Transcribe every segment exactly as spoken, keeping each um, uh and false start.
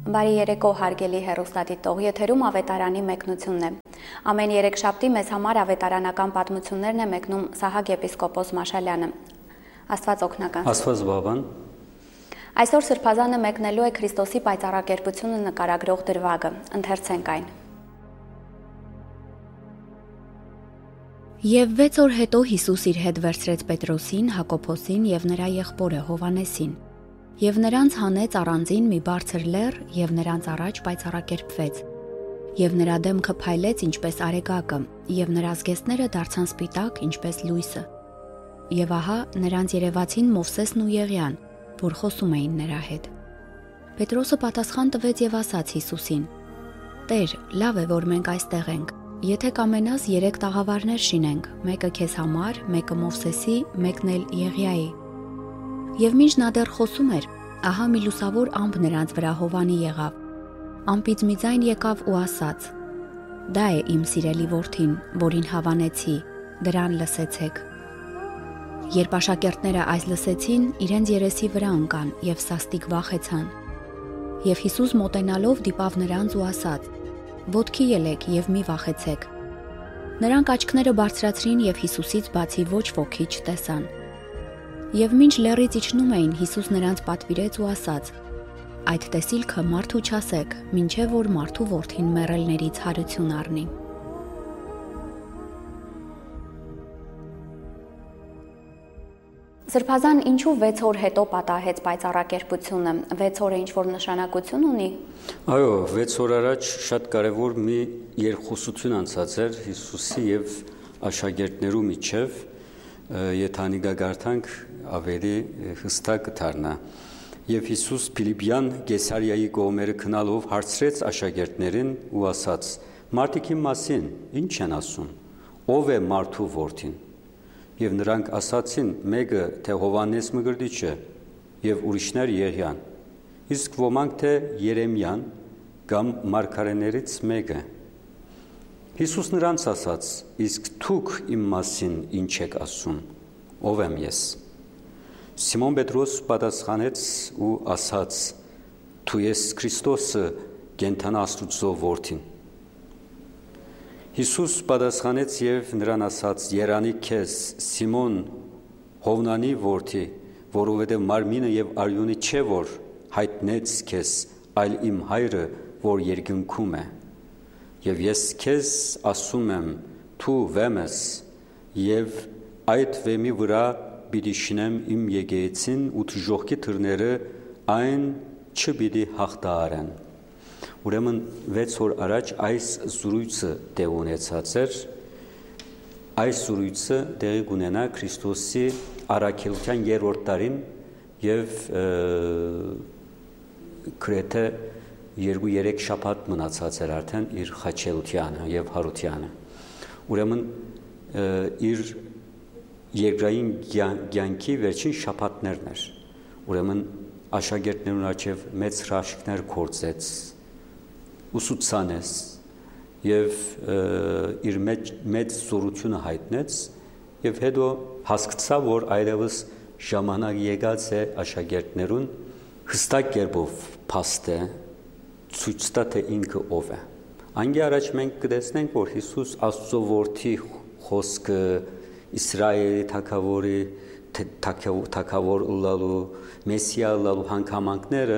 Բարի երեկո հարգելի հեռուստադիտող, եթերում ավետարանի մեկնությունն է։ Ամեն երեքշաբթի մեզ համար ավետարանական պատմություններն է մեկնում Սահակ եպիսկոպոս Մաշալյանը։ Աստված օգնական։ Աստված բավան։ Այսօր Սրբազանը մեկնելու է Քրիստոսի պայծառակերպությունը նկարագրող դրվագը։ Ընթերցենք այն։ Եվ վեց օր հետո Հիսուս իր հետ վերցրեց Պետրոսին, Հակոբոսին և նրա եղբորը Հովանեսին։ Եվ նրանց հանեց առանձին մի բարձր լեռ և նրանց առաջ պայծառակերպվեց։ Եվ նրա դեմքը փայլեց ինչպես արեգակը, և նրա զգեստները դարձան սպիտակ ինչպես լույսը։ Եվ ահա նրանց երևացին Մովսեսն ու Եղիան, որ խոսում էին նրա հետ։ Պետրոսը պատասխան տվեց և ասաց Հիսուսին. «Տեր, լավ է, որ մենք այստեղ ենք։ Եթե կամենաս, երեք տաղավարներ շինենք, մեկը քեզ համար, մեկը Մովսեսի, մեկն էլ Եղիայի»։ Եվ մինչ նա դեռ խոսում էր, ահա մի լուսավոր ամպ նրանց վրա հովանի եղավ։ Ամպից մի ձայն եկավ ու ասաց. «Դա է իմ սիրելի որդին, որին հավանեցի, դրան լսեցեք»։ Երբ աշակերտները այս լսեցին, իրենց երեսի վրա ընկան և սաստիկ վախեցան։ Եվ Հիսուս մոտենալով դիպավ նրանց ու ասաց. «Ոտքի ելեք և մի վախեցեք»։ Նրանք աչքները բարձրացրին և Հիսուսից բացի ոչ ոքի չտեսան։ Եվ մինչ լեռից իջնում էին, Հիսուս նրանց պատվիրեց ու ասաց. «Այդ տեսիլքը մարդու չասեք, մինչև որ մարդու որդին մեռելներից հարություն առնի»։ Սրբազան ինչու վեց օր հետո պատահեց պայծառակերպությունը, վեց օրը ինչ-որ նշանակություն ունի։ Այո, վեց օր առաջ շատ կարևոր մի երկխոսություն անցած էր Հիսուսի և աշակերտներու միջև, եթե գագարթանք ավելի հստակ կդառնա։ Եվ Հիսուս Փիլիպյան Կեսարիայի կողմերը քնալով հարցրեց աշակերտներին ու ասաց. «Մարդիկ իմ մասին ինչ են ասում, ով է մարդու որդին»։ Եվ նրանք ասացին, մեկը թե Հովանես Մկրտիչը և ուրիշներ Եղիան, իսկ ոմանք թե Երեմիան կամ մարգարեներից մեկը։ Հիսուս նրանց ասաց. «Իսկ դուք իմ մասին ինչ եք ասում, ով եմ ես»։ Սիմոն Պետրոս պատասխանեց ու ասաց. «Դու ես Քրիստոսը, կենդան Աստուծո որդին»։ Հիսուս պատասխանեց և նրան ասաց. «Երանի քեզ, Սիմոն, Հովնանի որդի, որովհետև մարմինը և արյունը չէ, որ հայտնեց քեզ, այլ իմ Հայրը, որ երկնքում է։ Եվ ես քեզ ասում եմ, դու վեմ ես, և այդ վեմի վրա պիտի շինեմ իմ եկեղեցին ու դժոխքի դռները այն չպիտի հաղթահարեն»։ Ուրեմն վեց օր առաջ այս զրույցը տեղ ունեցած էր։ Այս զրույցը տեղի կունենա Քրիստոսի առաքելության երրորդ տարին և գրեթե երկու-երեք շաբաթ մնացած էր արդեն իր խաչելությանը և հարությանը։ Ուրեմն իր երկրային կյանքի վերջին շաբաթներն էր։ Ուրեմն աշակերտներուն առջև մեծ հրաշքներ գործեց, ուսուցանեց և իր մեծ զորությունը հայտնեց և հետո հասկացավ, որ այլևս ժամանակ եկած է աշակերտներուն հստակ կերպով փաստը ցույց տա, թե ինքը ով է։ Անգի առաջ մենք կտեսնենք, որ Հիսուս Աստծո որդի խոսքը, Իսրայելի թագավորի թագավոր ըլլալու, Մեսիա ըլլալու հանգամանքները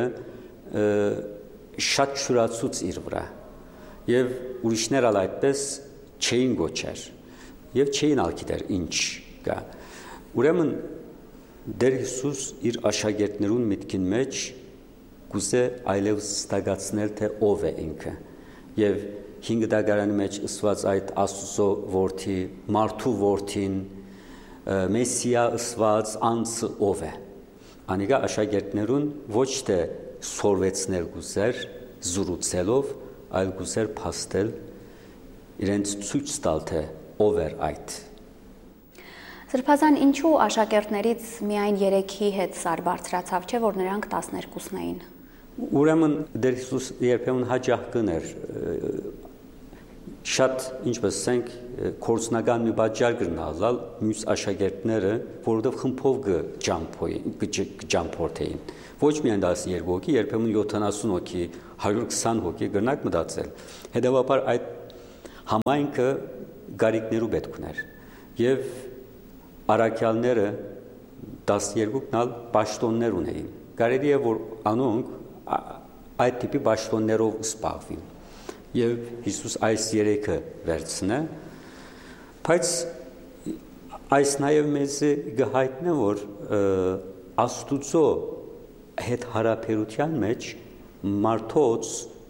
շատ շուրացուց իր վրա և ուրիշներ ալ այդպես չէին գոչեր և չէին ալ գիտեր ինչ կա։ Ուրեմն Տեր Հիսուս իր աշակերտներուն միտքին մեջ կուզե այլևս ստագացնել, թե ով է ինքը, և հինգ դագարանի մեջ ըսված այդ Աստծո որդի, մարդու որդին, Մեսիա ըսված անձը ով է։ Անիկա աշակերտներուն ոչ թե սորվեցնել գուզեր զրուցելով, այլ գուզեր փաստել, իրենց ցույց տալ, թե ով էր այդ։ Սրբազան ինչու աշակերտներից միայն երեքի հետ սար բարձրացավ, չէ՞ որ նրանք տասներկուսն էին։ Ուրեմն Տեր Հիսուս երբեմն հաճախ կներ շատ, ինչպես ասենք, կորցնական մի պատճառ կգնալ մյուս աշակերտները, որովհետև խմբով կջամփորդեին։ Ոչ միայն տասներկու հոգի, երբեմն յոթանասուն հոգի, հարյուր քսան հոգի կրնակ մտածել։ Հետևաբար այդ համայնքը գարիկներու պետք ուներ։ Եվ առաքյալները տասներկուքն ալ պաշտոններ ունեին։ Կարելի է որ անոնք այդ տիպի պաշտոններով զբաղվին։ Եվ Հիսուս այս երեքը վերցնե, բայց այս նաև մեզ գհայտնե, որ Աստուծո հետ հարաբերության մեջ մարդոց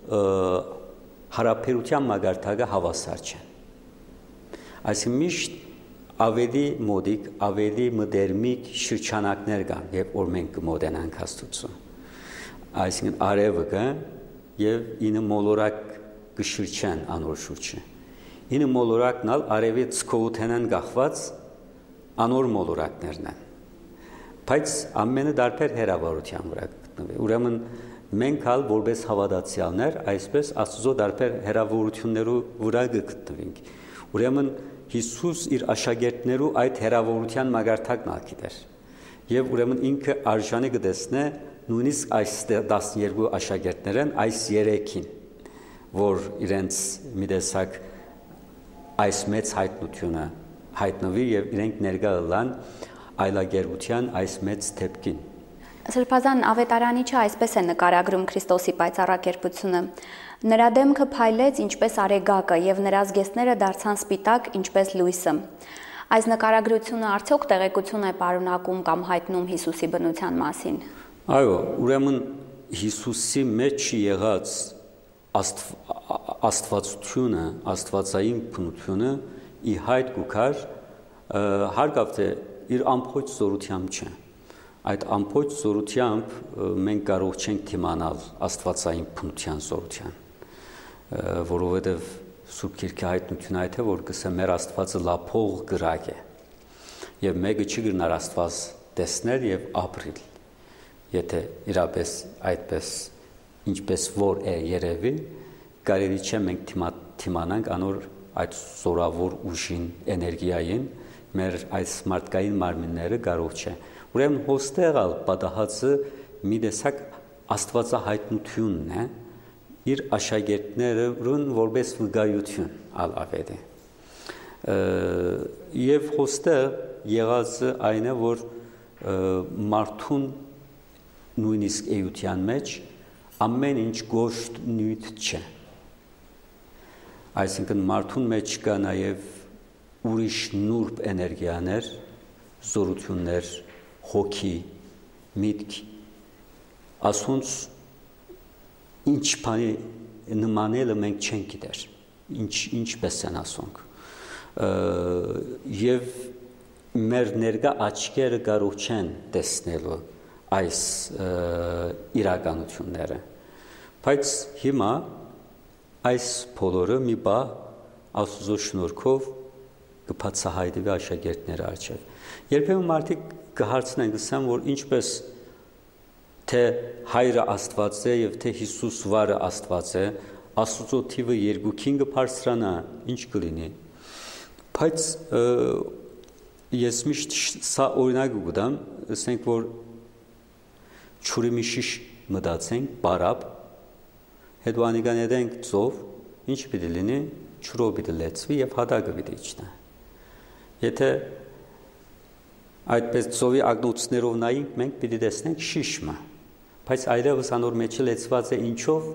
հարաբերության մագարտակը հավասար չէ։ Այսինքն միշտ ավելի մոդիկ, ավելի մդերմիկ շրջանակներ կան, երբ որ մենք կմոտենանք Աստուծո։ Այսինքն արևը կա եւ ինը մոլորակ կշրջան անոր շուրջը։ Ինը մոլորակն ալ արևի ցկովութենան գախված անոր մոլորակներն են։ Բայց ամենը դարբեր հերավարության վրա գտնվի։ Ուրեմն մենք ալ որպես հավատացյալներ այսպես Աստծո դարբեր հերավորություններու վրա գտնվենք։ Ուրեմն Հիսուս իր աշակերտներու այդ հերավորության մագարտակն ալ գիտեր։ Եվ ուրեմն ինքը արժանի կտեսնե նույնիսկ այս տասներկու աշակերտներն այս երեքին, որ իրենց մի տեսակ այս մեծ հայտնությունը հայտնվի եւ իրենք ներկա ըլլան այլագերության այս մեծ դեպքին։ Սրբազան ավետարանիչը այսպես է նկարագրում Քրիստոսի պայծառակերպությունը. նրա դեմքը փայլեց ինչպես արեգակը եւ նրա զգեստները դարձան սպիտակ ինչպես լույսը։ Այս նկարագրությունը արդյոք տեղեկություն է պարունակում կամ հայտնում Հիսուսի բնության մասին։ Այո, ուրեմն Հիսուսի մեջ եղած աստվածությունը, աստվածային բնությունը ի հայտ գուքար հարգավ թե իր ամփոփ զորությամբ չէ։ Այդ ամփոփ զորությամբ մենք կարող չենք դիմանալ աստվածային բնության զորության, որովհետև Սուրբ Գիրքի հայտնությունը այդ է, որ կսե մեր Աստվածը լափող գրակ է, եւ մեկը չի գնար Աստված տեսնել եւ ապրիլ, եթե իրապես այդպես ինչպես որ է երևի, կարելի չէ մենք թիմանանք անոր այդ զորավոր ուժին, էներգիային, մեր այս մարդկային մարմինները կարող չէ։ Ուրեմն հոստեղալ պատահածը մի տեսակ աստվածահայտնությունն է, իր աշակերտներուն որպես վկայություն ալ ավետի։ Եվ հոստեղ եղածը այն է, որ մարդուն նույնիսկ էության մեջ ամեն ինչ գոշտ նյութ չէ։ Այսինքն մարդուն մեջ կա նաև ուրիշ նուրբ էներգիաներ, զորություններ, հոգի, միտք, ասոնց ինչ բանի նմանելը մենք չենք գիտեր, ինչ ինչպես են ասոնք։ Եվ մեր ներկա աչքերը կարող չեն տեսնելու այս իրականությունները։ Բայց հիմա այս բոլորը մի բա Աստծո շնորհքով կբացահայտվի աշակերտների առջև։ Երբեմն մարդիկ կհարցնեն, կսեն, որ ինչպես թե հայրը Աստված է եւ թե Հիսուս վարը Աստված է, Աստծո թիվը երկուքին կբարձրանա, ինչ կլինի։ Բայց ես միշտ սա օրինակ կգտամ, ասենք որ ճուրի մի շիշ մտածենք, բարապ, հետո անիկան edենք ծով, ինչ պիտի լինի, ճուրով պիտի լեցվի եւ հատակը պիտի իջնա։ Եթե այդպես ծովի ագնոցներով նայենք, մենք պիտի տեսնենք շիշմը, բայց այլևս անոր մեջը լեցված է ինչով,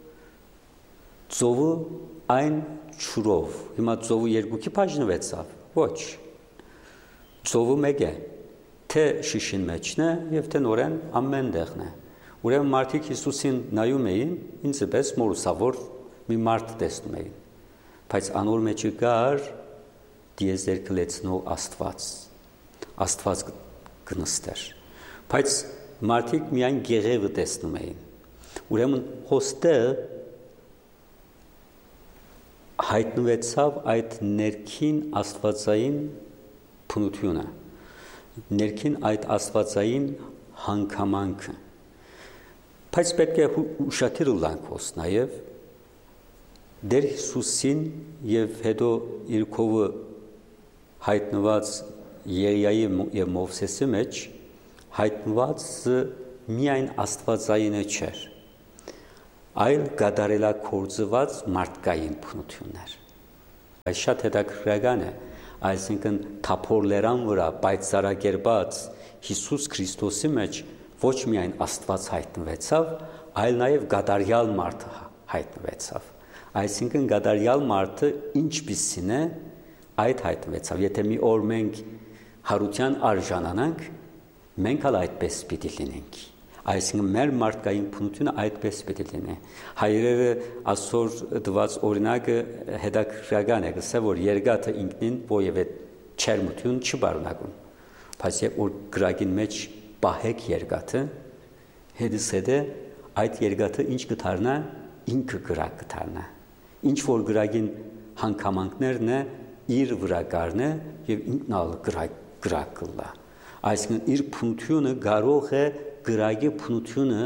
ծովը այն ճուրով, հիմա ծովը երկուքի բաժնվեցավ, ոչ, ծովը մեկ է, թե շիշին մեջն է եւ թե նորեն ամեն տեղն է։ Ուրեմն մարդիկ Հիսուսին նայում էին, ինձ պես մորուսավոր մի մարդ տեսնում էին, բայց անոր մեջը կար դիեզերքը լեցնող Աստված, Աստված կնստեր, բայց մարդիկ միայն գեղևը տեսնում էին։ Ուրեմն հոստեղ հայտնվեցավ այդ ներքին աստվածային բնությունը, ներքին այդ աստվածային հանգամանքը։ Բայց պետք է ուշադիր լանք հոս նաև Դեր Հիսուսին եւ հետո իր կողը հայտնված Եղիայի եւ Մովսեսի մեջ հայտնված միայն Աստվածայինը չէր, այլ գադարելակորձված մարդկային բնություններ։ Այս շատ հետաքրքրական է, այսինքն թափորլերան վրա պայծառակերպած Հիսուս Քրիստոսի մեջ ոչ միայն Աստված հայտնվեցավ, այլ նաև գադարյալ մարդը հայտնվեցավ։ Այսինքն գադարյալ մարդը ինչպիսին է, այդ հայտնվեցավ։ Եթե մի օր մենք հարության արժանանանք, մենք ալ այդպես պիտի լինենք։ Այսինքն մեր մարդկային բնությունը այդպես պիտի լինի։ Հայրերը այսօր դված օրինակը հետաքրքրական է, գսե որ երկաթը ինքնին որևէ չերմություն չբարունակում։ Բայց երբ որ գրագին մեջ պահեք երկաթը, հետս հետը այդ երկաթը ինչ կդառնա, ինքը գրակ կդառնա։ Ինչ որ գրագին հանգամանքներն է իր վրա կառնե եւ ինքն ալ գրակ գրակ կլա։ Այսինքն իր բնությունը կարող է գրագի բնությունը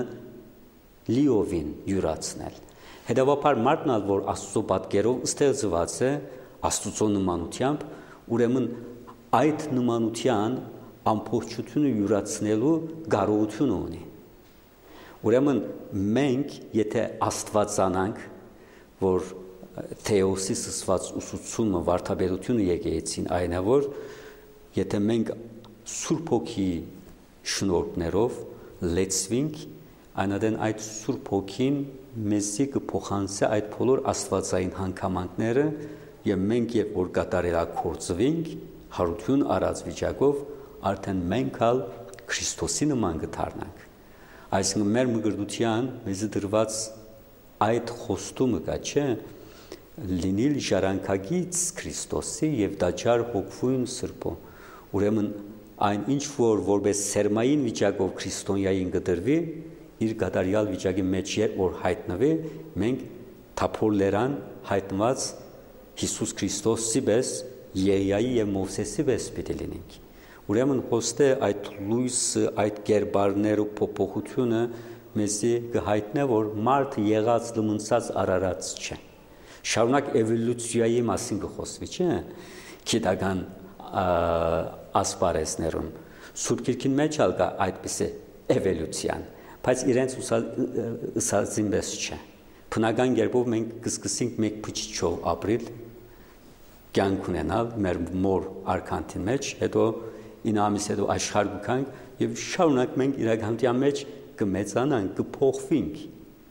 լիովին յուրացնել։ Հետևաբար մարդն ալ որ Աստծո պատկերով ստեղծված է Աստծո նմանությամբ, ուրեմն այդ նմանության ամբողջությունը յուրացնելու կարողություն ունի։ Ուրեմն մենք եթե Աստվածանանք, որ Թեոսի սսված ուսուցումը վարդապետությունը եկեցին այն է, որ եթե մենք Սուրբ Հոգի շնորհներով լեցվենք, այնադեն այդ Սուրբ Հոգին մեզի կփոխանցի այդ բոլոր աստվածային հանգամանքները եւ մենք երբ որ կատարելակորձվենք հարություն առած վիճակով արդեն մենք ալ Քրիստոսի նման կդառնանք։ Այսինքն մեր մգրդության մեզ դրված այդ խոստումը կա, չէ, լինիլ ժառանգագից Քրիստոսի եւ դաջար հոգվույն Սրբո։ Ուրեմն այն ինչ որ որպես սերմային վիճակով քրիստոնյային կդրվի, իր գադարյալ վիճակի մեջ երբ որ հայտնվի, մենք թափորլերան հայտնված Հիսուս Քրիստոսի պես Եղիայի եւ Մովսեսի պես պիտի լինենք։ Ուրեմն հոստե այդ լույսը, այդ կերպարները փոփոխությունը մեզի կհայտնե, որ մարդը եղած լմնցած արարած չէ։ Շարունակ էվոլյուցիայի մասին կխոսվի, չէ՞, գիտական ասպարեզներում։ Սուրբ Գիրքին մեջ ալ կա այդպես էվոլյուցիան, բայց իրենց ուսածին պես չէ։ Բնական կերպով մենք կսկսենք մեկ փչիչով ապրել, կյանք ունենալ մեր մոր արքանտին մեջ, հետո ինը ամիս հետո աշխարհ գանք եւ շարունակ մենք իրականության մեջ կմեծանանք, կփոխվենք։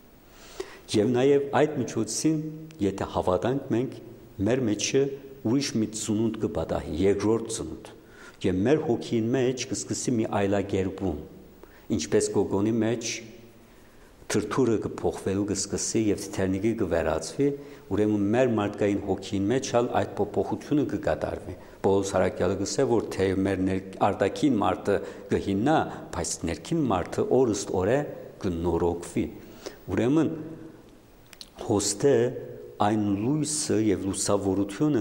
Եվ նաև այդ միջոցին, եթե հավատանք մենք, մեր մեջը ուրիշ մի ծնունդ կպատահի, երկրորդ ծնունդ, եւ մեր հոգին մեջ կսկսի մի այլագերբում, ինչպես Գոգոնի մեջ թրթուրը կփոխվելու կսկսի եւ թերնիկի կվերածվի, ուրեմն մեր մարդկային հոգին մեջ ալ այդ փոփոխությունը կկատարվի։ Պողոս Հարակյալը գսե, որ թե մեր արտաքին մարդը կհիննա, բայց ներքին մարդը օրըստ օրե կնորոգվի։ Ուրեմն հոստե այն լույսը եւ լուսավորությունը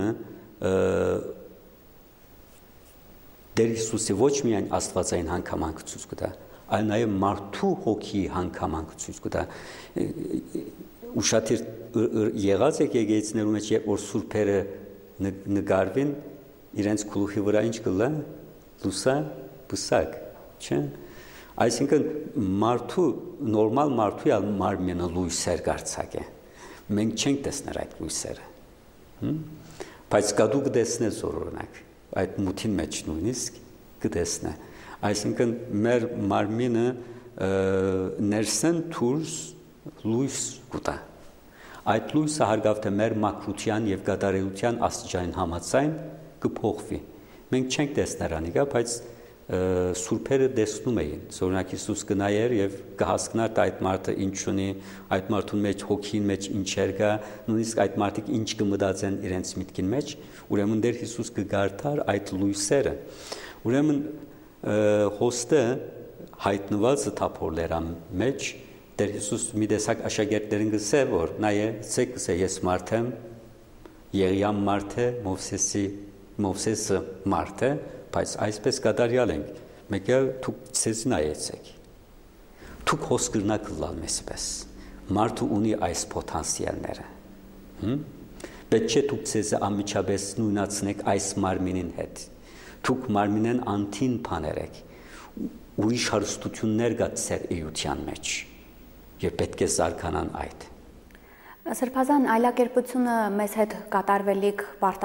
Դեր Հիսուսի ոչ միայն աստվածային հանգամանք ցույց կտա, այլ նաև մարդու հոգի հանգամանք ցույց կտա։ Ուշադիր եղած եք եկեղեցիներում մեջ երբ որ սուրբերը նկարվին, իրենց գլուխի վրա ինչ կլա, լուսա բսակ, չէ՞։ Այսինքն մարդու նորմալ մարդու ալ մարմինը լույսեր գարցակ է։ Մենք չենք տեսներ այդ լույսերը։ Բայց կադու կտեսնես օրինակ այդ մութին մեջ նույնիսկ կտեսնե։ Այսինքն մեր մարմինը ներսեն դուրս լույս կուտա։ Այդ լույսը հարգավ թե մեր մաքրության եւ գադարելության աստիճանին համաձայն կփոխվի։ Մենք չենք տեսներ անիկա, բայց սուրբերը տեսնում էին։ Օրինակ Հիսուս կնայեր եւ կհասկնար թե այդ մարդը ինչ ունի, այդ մարդուն մեջ հոգին մեջ ինչեր կա, նույնիսկ այդ մարդիկ ինչ կմտածեն իրենց միտքին մեջ, ուրեմն դեր Հիսուս կգարթար այդ լույսերը։ Ուրեմն հոստը հայտնված թափորլերան մեջ դեր Հիսուս մի տեսակ աշակերտներին գսե, որ նայե, ցեք գսե ես մարդ եմ, Եղիան մարդ է, Մովսեսի Մովսեսը մարդ է, բայց այսպես կատարյալ ենք, մեկ էլ դուք ցեզ նայեցեք։ Դուք հոսկրնակ լալ մեզ պես։ Մարդը ունի այս պոտենցիալները։ Պետք չէ դուք ձեզ անմիջապես նույնացնեք այս մարմինին հետ։ Դուք մարմինեն անթին բաներ եք։ Ուրիշ հարստություններ կա ձեր էության մեջ եւ պետք է զարգանան այդ։ Սրբազան այլակերպությունը մեզ հետ կատարվելիք